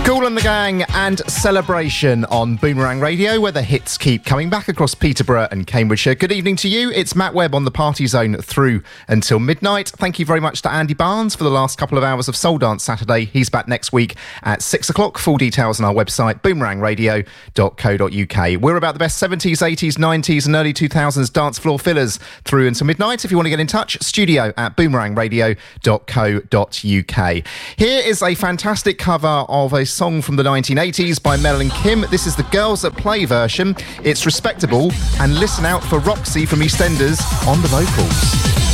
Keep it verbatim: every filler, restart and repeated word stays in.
Kool and the Gang and Celebration on Boomerang Radio, where the hits keep coming back across Peterborough and Cambridgeshire. Good evening to you. It's Matt Webb on the Party Zone through until midnight. Thank you very much to Andy Barnes for the last couple of hours of Soul Dance Saturday. He's back next week at six o'clock. Full details on our website, boomerang radio dot co dot uk. We're about the best seventies, eighties, nineties and early two thousands dance floor fillers through until midnight. If you want to get in touch, studio at boomerang radio dot co dot uk. Here is a fantastic cover of a song from the nineteen eighties by Mel and Kim. This is the Girls That Play version. It's respectable, and listen out for Roxy from EastEnders on the vocals.